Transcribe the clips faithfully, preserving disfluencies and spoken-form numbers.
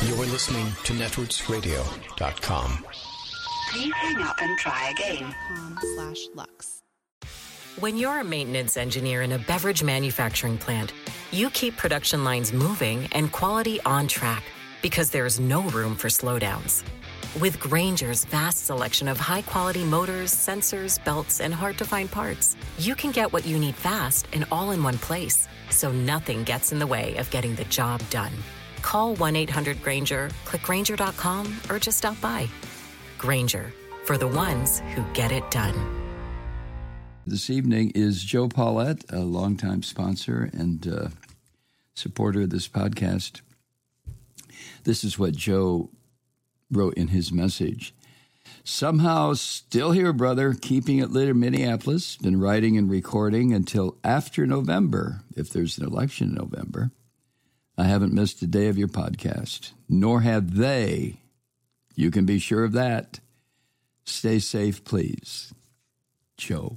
You're listening to Netroots Radio dot com. Please hang up and try again. Slash Lux. When you're a maintenance engineer in a beverage manufacturing plant, you keep production lines moving and quality on track because there's no room for slowdowns. With Grainger's vast selection of high-quality motors, sensors, belts, and hard-to-find parts, you can get what you need fast and all in one place, so nothing gets in the way of getting the job done. Call one eight hundred Grainger, click Grainger dot com, or just stop by. Grainger, for the ones who get it done. This evening is Joe Paulette, a longtime sponsor and uh, supporter of this podcast. This is what Joe wrote in his message. Somehow still here, brother, keeping it lit in Minneapolis. Been writing and recording until after November, if there's an election in November. I haven't missed a day of your podcast, nor have they. You can be sure of that. Stay safe, please. Joe.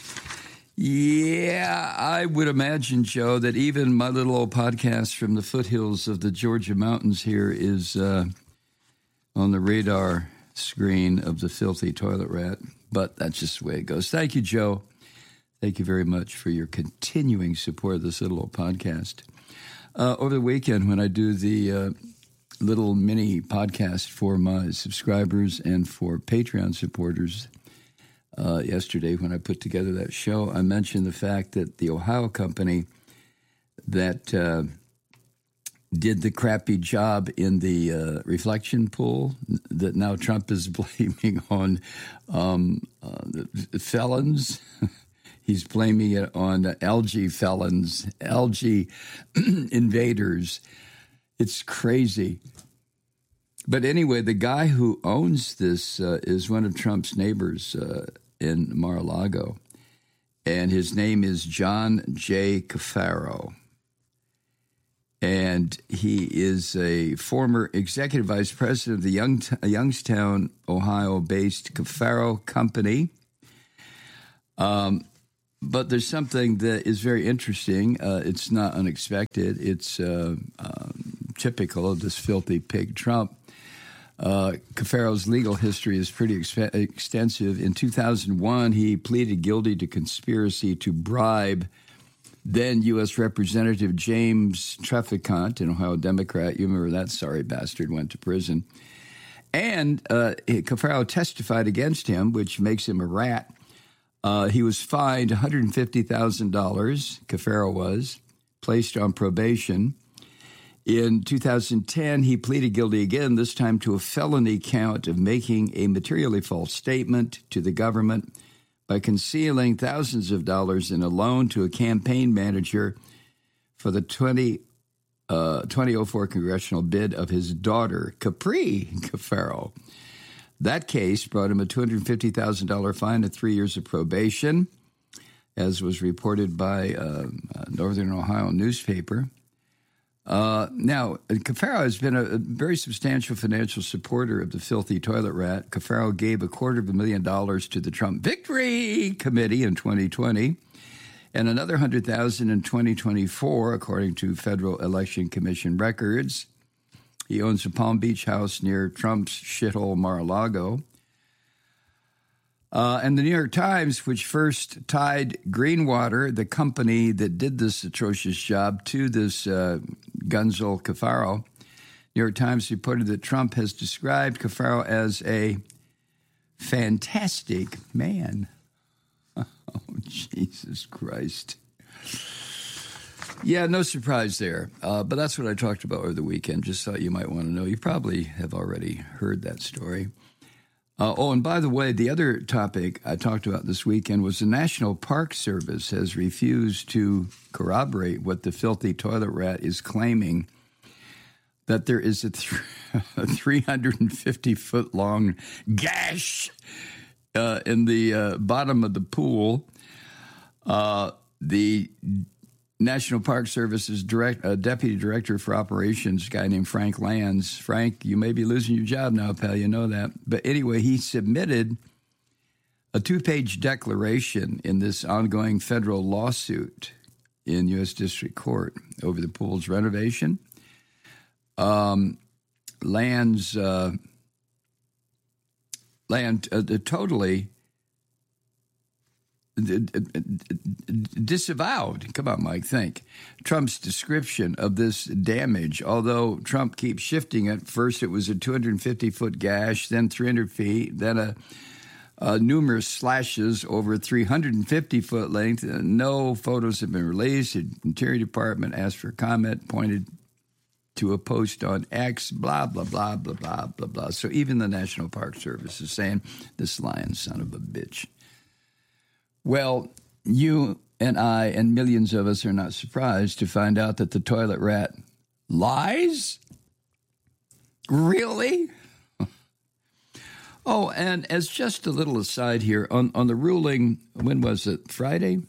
Yeah, I would imagine, Joe, that even my little old podcast from the foothills of the Georgia mountains here is uh, on the radar screen of the filthy toilet rat. But that's just the way it goes. Thank you, Joe. Thank you very much for your continuing support of this little old podcast. Uh, over the weekend, when I do the uh, little mini podcast for my subscribers and for Patreon supporters, Uh, yesterday, when I put together that show, I mentioned the fact that the Ohio company that uh, did the crappy job in the uh, reflection pool that now Trump is blaming on um, uh, the felons. He's blaming it on algae felons, algae invaders. It's crazy. But anyway, the guy who owns this uh, is one of Trump's neighbors uh, in Mar-a-Lago, and his name is John J. Cafaro. And he is a former executive vice president of the Young, Youngstown, Ohio-based Cafaro Company. Um, but there's something that is very interesting. Uh, it's not unexpected. It's uh, um, typical of this filthy pig Trump. Uh, Cafaro's legal history is pretty exp- extensive. In two thousand one, he pleaded guilty to conspiracy to bribe then U S Representative James Traficant, an Ohio Democrat. You remember that sorry bastard went to prison. And uh, Cafaro testified against him, which makes him a rat. Uh, he was fined one hundred fifty thousand dollars, Cafaro was, placed on probation. In two thousand ten, he pleaded guilty again, this time to a felony count of making a materially false statement to the government by concealing thousands of dollars in a loan to a campaign manager for the twenty oh four congressional bid of his daughter, Capri Cafaro. That case brought him a two hundred fifty thousand dollars fine and three years of probation, as was reported by uh, a Northern Ohio newspaper. Uh, now, Cafaro has been a, a very substantial financial supporter of the filthy toilet rat. Cafaro gave a quarter of a million dollars to the Trump Victory Committee in twenty twenty and another one hundred thousand dollars in twenty twenty-four, according to Federal Election Commission records. He owns a Palm Beach house near Trump's shithole Mar-a-Lago. Uh, and the New York Times, which first tied Greenwater, the company that did this atrocious job, to this uh, Gunzel Cafaro, New York Times reported that Trump has described Cafaro as a fantastic man. Oh, Jesus Christ. Yeah, no surprise there. Uh, but that's what I talked about over the weekend. Just thought you might want to know. You probably have already heard that story. Uh, oh, and by the way, the other topic I talked about this weekend was the National Park Service has refused to corroborate what the filthy toilet rat is claiming, that there is a, th- a three hundred fifty foot long gash uh, in the uh, bottom of the pool. Uh, the National Park Service's direct, uh, Deputy Director for Operations, a guy named Frank Lands. Frank, you may be losing your job now, pal. You know that. But anyway, he submitted a two-page declaration in this ongoing federal lawsuit in U S District Court over the pool's renovation. Um, lands uh, land uh, totally disavowed. Come on, Mike, think. Trump's description of this damage, although Trump keeps shifting it. First, it was a two hundred fifty foot gash, then three hundred feet, then a, a numerous slashes over three hundred fifty foot length. No photos have been released. The Interior Department asked for comment, pointed to a post on X, blah, blah, blah, blah, blah, blah, blah. So even the National Park Service is saying, this lion son of a bitch. Well, you and I and millions of us are not surprised to find out that the toilet rat lies? Really? Oh, and as just a little aside here, on, on the ruling, when was it, Friday?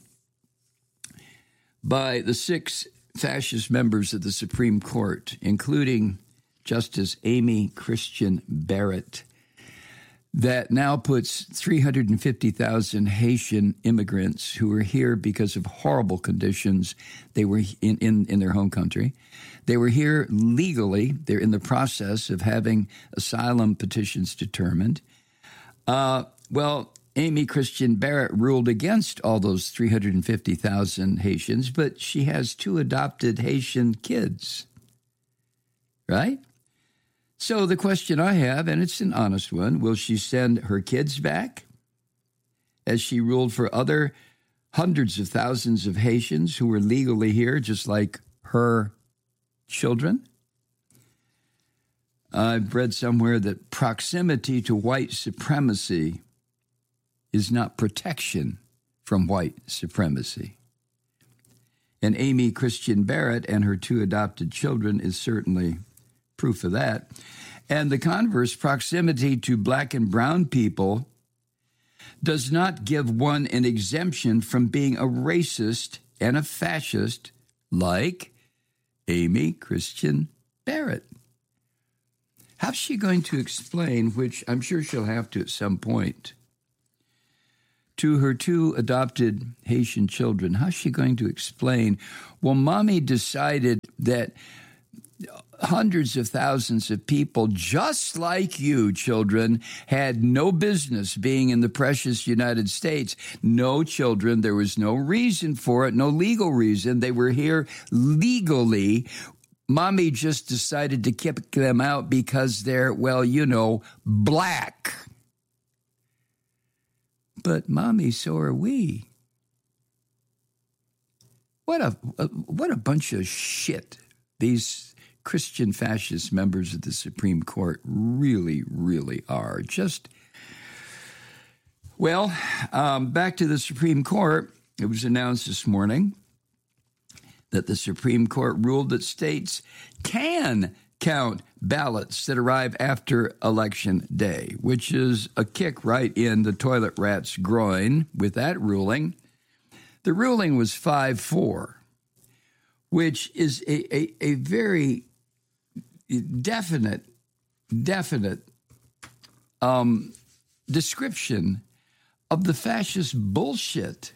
By the six fascist members of the Supreme Court, including Justice Amy Christian Barrett, that now puts three hundred fifty thousand Haitian immigrants who are here because of horrible conditions. They were in, in, in their home country. They were here legally. They're in the process of having asylum petitions determined. Uh, well, Amy Christian Barrett ruled against all those three hundred fifty thousand Haitians, but she has two adopted Haitian kids, right? So the question I have, and it's an honest one, will she send her kids back, as she ruled for other hundreds of thousands of Haitians who were legally here, just like her children? I've read somewhere that proximity to white supremacy is not protection from white supremacy. And Amy Christian Barrett and her two adopted children is certainly proof of that. And the converse, proximity to black and brown people, does not give one an exemption from being a racist and a fascist like Amy Christian Barrett. How's she going to explain, which I'm sure she'll have to at some point, to her two adopted Haitian children? How's she going to explain, well, mommy decided that hundreds of thousands of people just like you, children, had no business being in the precious United States. No children. There was no reason for it, no legal reason. They were here legally. Mommy just decided to kick them out because they're, well, you know, black. But, Mommy, so are we. What a, what a bunch of shit these Christian fascist members of the Supreme Court really, really are. Just, well, um, back to the Supreme Court. It was announced this morning that the Supreme Court ruled that states can count ballots that arrive after Election Day, which is a kick right in the toilet rat's groin with that ruling. The ruling was five four, which is a, a, a very definite, definite um, description of the fascist bullshit.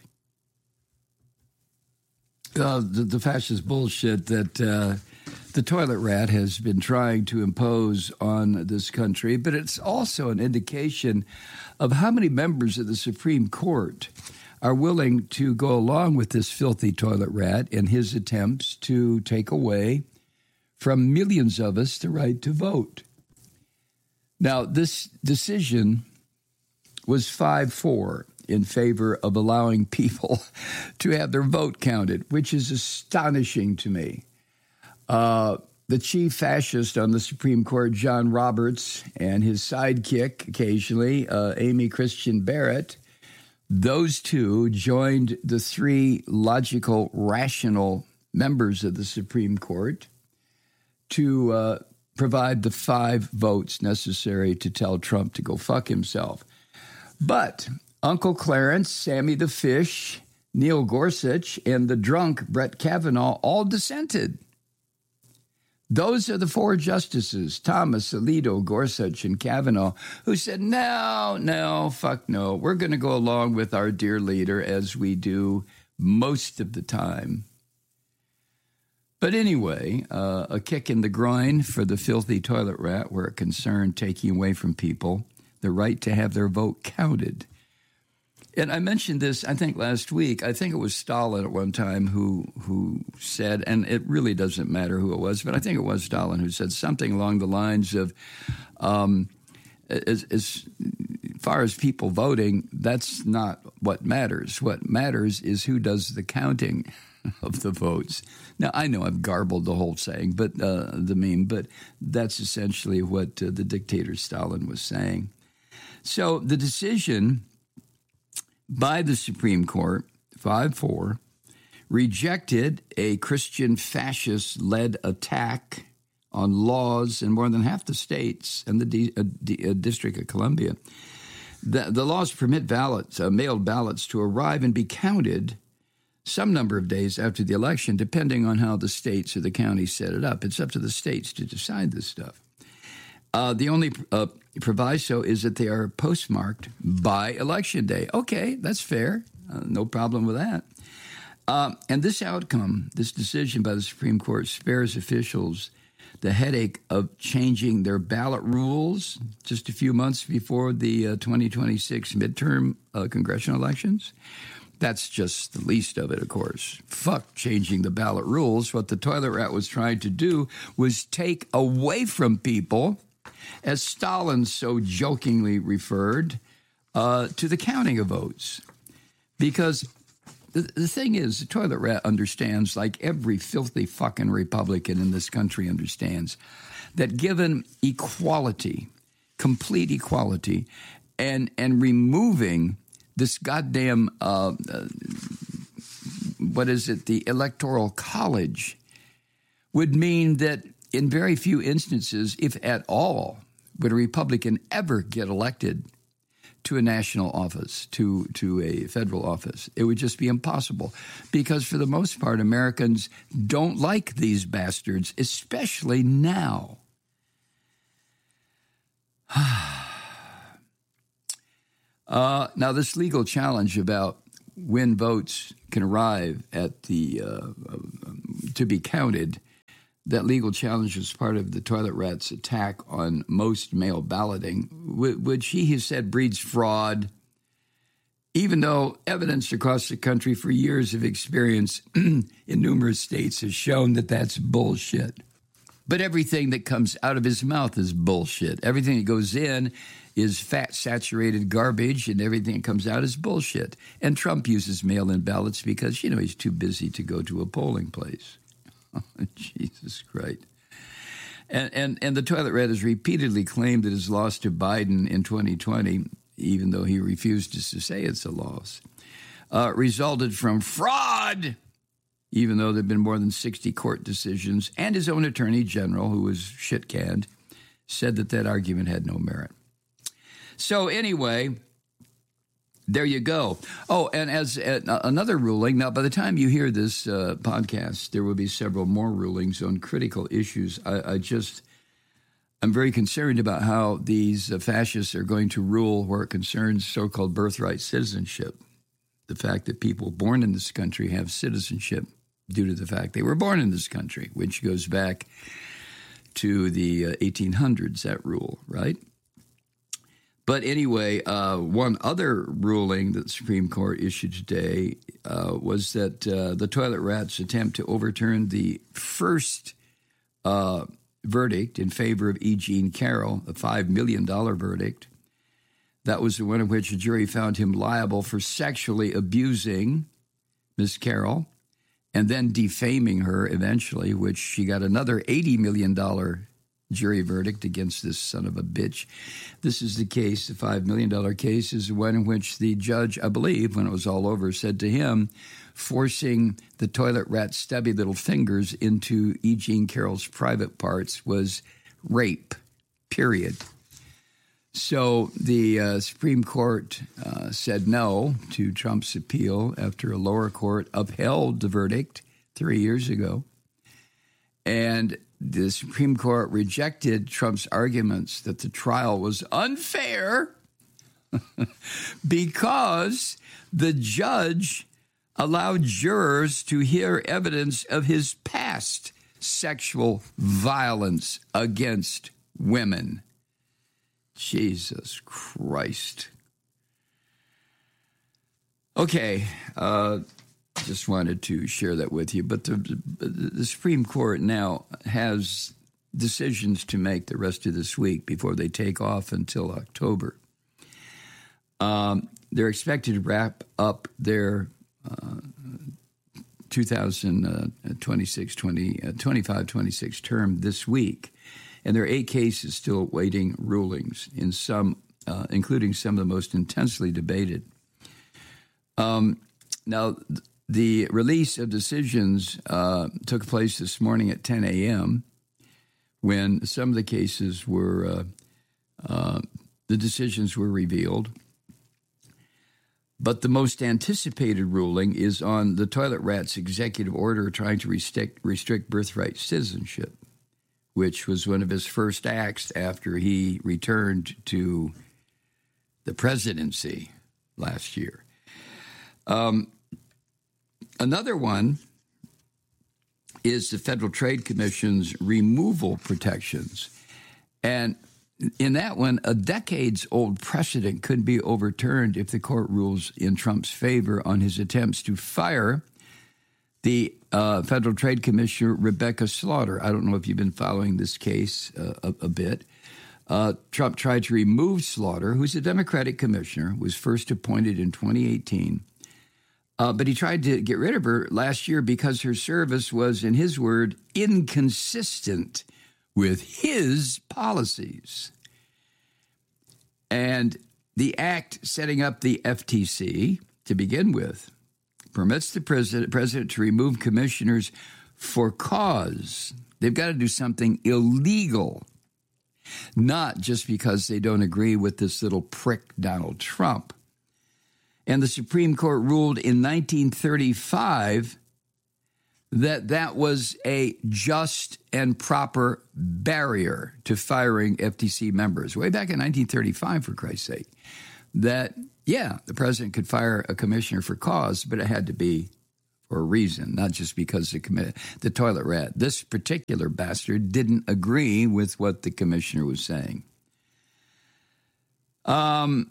Uh, the, the fascist bullshit that uh, the toilet rat has been trying to impose on this country, but it's also an indication of how many members of the Supreme Court are willing to go along with this filthy toilet rat in his attempts to take away from millions of us the right to vote. Now, this decision was five four in favor of allowing people to have their vote counted, which is astonishing to me. Uh, the chief fascist on the Supreme Court, John Roberts, and his sidekick, occasionally, uh, Amy Christian Barrett, those two joined the three logical, rational members of the Supreme Court to uh, provide the five votes necessary to tell Trump to go fuck himself. But Uncle Clarence, Sammy the Fish, Neil Gorsuch, and the drunk Brett Kavanaugh all dissented. Those are the four justices, Thomas, Alito, Gorsuch, and Kavanaugh, who said, no, no, fuck no. We're going to go along with our dear leader as we do most of the time. But anyway, uh, a kick in the groin for the filthy toilet rat where it concerned taking away from people the right to have their vote counted. And I mentioned this, I think, last week. I think it was Stalin at one time who who said, and it really doesn't matter who it was, but I think it was Stalin who said something along the lines of, um, as, as far as people voting, that's not what matters. What matters is who does the counting of the votes. Now, I know I've garbled the whole saying, but uh, the meme, but that's essentially what uh, the dictator Stalin was saying. So the decision by the Supreme Court, five four, rejected a Christian fascist-led attack on laws in more than half the states and the D, uh, D, uh, District of Columbia. The, the laws permit ballots, uh, mailed ballots to arrive and be counted some number of days after the election, depending on how the states or the counties set it up. It's up to the states to decide this stuff. Uh, the only uh, proviso is that they are postmarked by Election Day. Okay, that's fair. Uh, no problem with that. Uh, and this outcome, this decision by the Supreme Court, spares officials the headache of changing their ballot rules just a few months before the uh, twenty twenty-six midterm uh, congressional elections. That's just the least of it, of course. Fuck changing the ballot rules. What the toilet rat was trying to do was take away from people, as Stalin so jokingly referred, uh, to the counting of votes. Because the, the thing is, the toilet rat understands, like every filthy fucking Republican in this country understands, that given equality, complete equality, and, and removing this goddamn, uh, uh, what is it, the Electoral College, would mean that in very few instances, if at all, would a Republican ever get elected to a national office, to, to a federal office. It would just be impossible because, for the most part, Americans don't like these bastards, especially now. Uh, now, this legal challenge about when votes can arrive at the uh, to be counted, that legal challenge is part of the toilet rat's attack on most mail balloting, which he has said breeds fraud, even though evidence across the country for years of experience in numerous states has shown that that's bullshit. But everything that comes out of his mouth is bullshit. Everything that goes in is fat-saturated garbage, and everything that comes out is bullshit. And Trump uses mail-in ballots because, you know, he's too busy to go to a polling place. Oh, Jesus Christ. And, and, and the toilet rat has repeatedly claimed that his loss to Biden in twenty twenty, even though he refused to say it's a loss, uh, resulted from fraud, even though there have been more than sixty court decisions, and his own attorney general, who was shit-canned, said that that argument had no merit. So anyway, there you go. Oh, and as uh, another ruling, now by the time you hear this uh, podcast, there will be several more rulings on critical issues. I, I just, I'm very concerned about how these uh, fascists are going to rule where it concerns so-called birthright citizenship. The fact that people born in this country have citizenship due to the fact they were born in this country, which goes back to the uh, eighteen hundreds, that rule, right? But anyway, uh, one other ruling that the Supreme Court issued today uh, was that uh, the toilet rat's attempt to overturn the first uh, verdict in favor of E. Jean Carroll, a five million dollars verdict, that was the one in which a jury found him liable for sexually abusing Miz Carroll and then defaming her eventually, which she got another eighty million dollars jury verdict against this son of a bitch. This is the case, the five million dollars case, is the one in which the judge, I believe, when it was all over, said to him, forcing the toilet rat's stubby little fingers into E. Jean Carroll's private parts was rape, period. So the uh, Supreme Court uh, said no to Trump's appeal after a lower court upheld the verdict three years ago. And the Supreme Court rejected Trump's arguments that the trial was unfair because the judge allowed jurors to hear evidence of his past sexual violence against women. Jesus Christ. Okay, uh, just wanted to share that with you. But the, the Supreme Court now has decisions to make the rest of this week before they take off until October. Um, they're expected to wrap up their uh, two thousand twenty-six, twenty, uh, twenty-five twenty-six term this week. And there are eight cases still awaiting rulings, in some, uh, including some of the most intensely debated. Um, now, the release of decisions uh, took place this morning at ten a.m. when some of the cases were, uh, uh, the decisions were revealed. But the most anticipated ruling is on the Toilet Rat's executive order trying to restrict, restrict birthright citizenship, which was one of his first acts after he returned to the presidency last year. Um, another one is the Federal Trade Commission's removal protections. And in that one, a decades-old precedent could be overturned if the court rules in Trump's favor on his attempts to fire the uh, Federal Trade Commissioner, Rebecca Slaughter. I don't know if you've been following this case uh, a, a bit. Uh, Trump tried to remove Slaughter, who's a Democratic commissioner, was first appointed in twenty eighteen. Uh, but he tried to get rid of her last year because her service was, in his word, inconsistent with his policies. And the act setting up the F T C, to begin with, permits the president, president to remove commissioners for cause. They've got to do something illegal, not just because they don't agree with this little prick Donald Trump. And the Supreme Court ruled in nineteen thirty-five that that was a just and proper barrier to firing F T C members. Way back in nineteen thirty-five, for Christ's sake, that, yeah, the president could fire a commissioner for cause, but it had to be for a reason, not just because the, commi- the toilet rat. This particular bastard didn't agree with what the commissioner was saying. Um...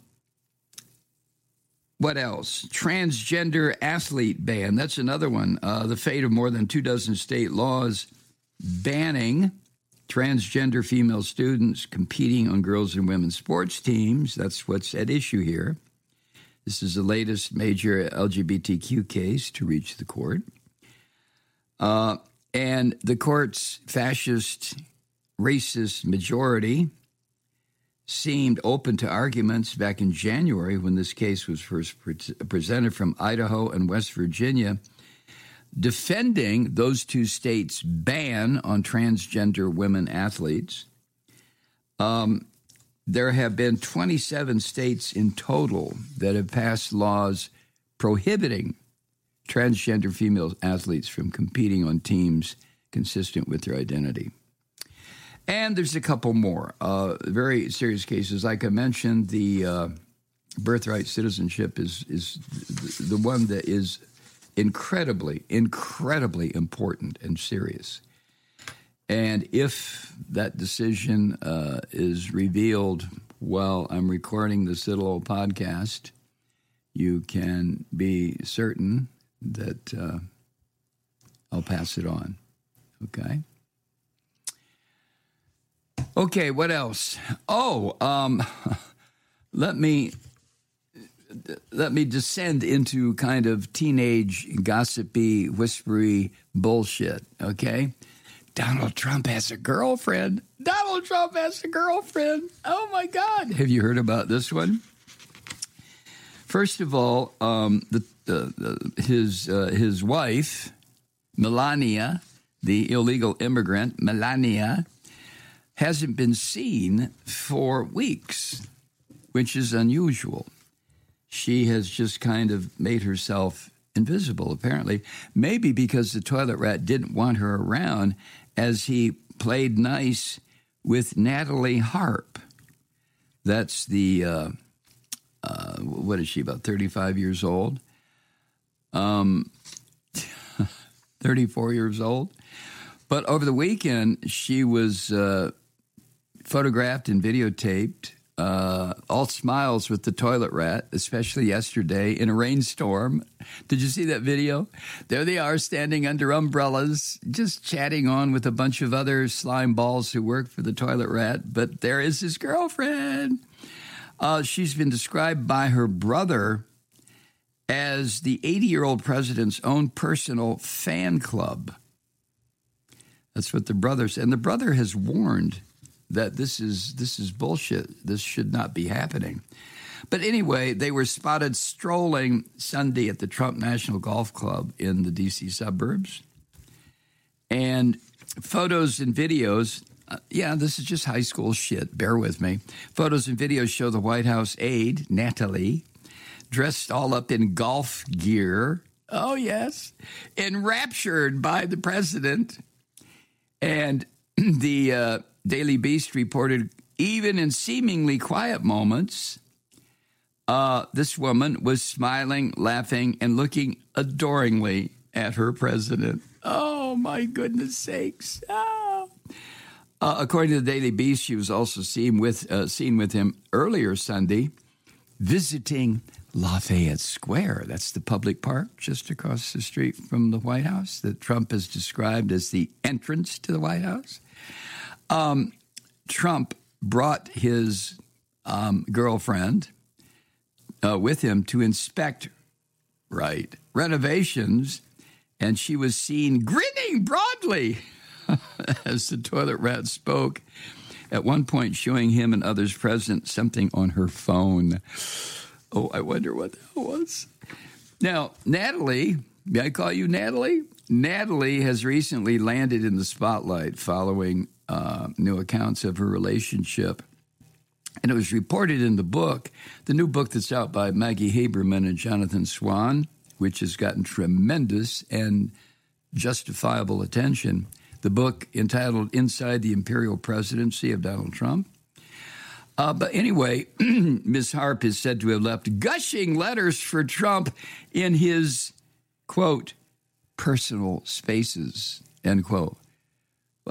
What else? Transgender athlete ban. That's another one. Uh, the fate of more than two dozen state laws banning transgender female students competing on girls and women's sports teams. That's what's at issue here. This is the latest major L G B T Q case to reach the court. Uh, and the court's fascist, racist majority seemed open to arguments back in January when this case was first pre- presented from Idaho and West Virginia, defending those two states' ban on transgender women athletes. Um, there have been twenty-seven states in total that have passed laws prohibiting transgender female athletes from competing on teams consistent with their identity. And there's a couple more uh, very serious cases. Like I mentioned, the uh, birthright citizenship is is the one that is incredibly, incredibly important and serious. And if that decision uh, is revealed while I'm recording this little old podcast, you can be certain that uh, I'll pass it on. Okay? Okay, what else? Oh, um, let me let me descend into kind of teenage gossipy, whispery bullshit, okay? Donald Trump has a girlfriend. Donald Trump has a girlfriend. Oh, my God. Have you heard about this one? First of all, um, the, the, the, his uh, his wife, Melania, the illegal immigrant, Melania, hasn't been seen for weeks, which is unusual. She has just kind of made herself invisible, apparently, maybe because the toilet rat didn't want her around as he played nice with Natalie Harp. That's the, uh, uh, what is she, about thirty-five years old? um, thirty-four years old. But over the weekend, she was uh, photographed and videotaped, uh, all smiles with the toilet rat, especially yesterday in a rainstorm. Did you see that video? There they are standing under umbrellas, just chatting on with a bunch of other slime balls who work for the toilet rat. But there is his girlfriend. Uh, she's been described by her brother as the eighty-year-old president's own personal fan club. That's what the brother said. And the brother has warned that this is this is bullshit. This should not be happening. But anyway, they were spotted strolling Sunday at the Trump National Golf Club in the D C suburbs. And photos and videos, uh, yeah, this is just high school shit. Bear with me. Photos and videos show the White House aide, Natalie, dressed all up in golf gear. Oh, yes. Enraptured by the president. And the uh, Daily Beast reported, even in seemingly quiet moments, uh, this woman was smiling, laughing, and looking adoringly at her president. Oh, my goodness sakes. Ah. Uh, according to the Daily Beast, she was also seen with, uh, seen with him earlier Sunday visiting Lafayette Square. That's the public park just across the street from the White House that Trump has described as the entrance to the White House. Um, Trump brought his um, girlfriend uh, with him to inspect, right, renovations, and she was seen grinning broadly as the toilet rat spoke, at one point showing him and others present something on her phone. Oh, I wonder what that was. Now, Natalie, may I call you Natalie? Natalie has recently landed in the spotlight following uh, new accounts of her relationship. And it was reported in the book, the new book that's out by Maggie Haberman and Jonathan Swan, which has gotten tremendous and justifiable attention. The book entitled Inside the Imperial Presidency of Donald Trump. Uh, but anyway, Miz Harp is said to have left gushing letters for Trump in his, quote, personal spaces, end quote.